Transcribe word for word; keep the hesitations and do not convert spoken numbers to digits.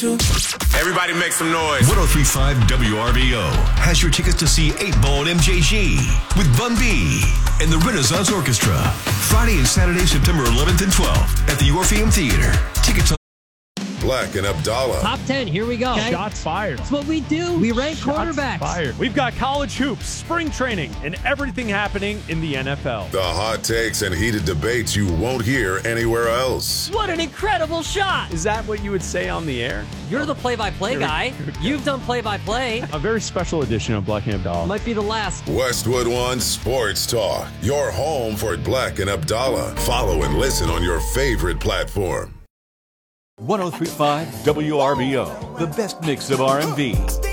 Everybody make some noise. one oh three point five W R B O has your tickets to see eight ball M J G with Bun B and the Renaissance Orchestra. Friday and Saturday, September eleventh and twelfth at the Orpheum Theater. Tickets on Black and Abdallah. Top ten, here we go. Okay. Shots fired. That's what we do. We rank Shots quarterbacks. fired. We've got college hoops, spring training, and everything happening in the N F L. The hot takes and heated debates you won't hear anywhere else. What an incredible shot. Is that what you would say on the air? You're the play-by-play guy. You've done play-by-play. A very special edition of Black and Abdallah. Might be the last. Westwood One Sports Talk. Your home for Black and Abdallah. Follow and listen on your favorite platform. one oh three point five W R B O, the best mix of R and B.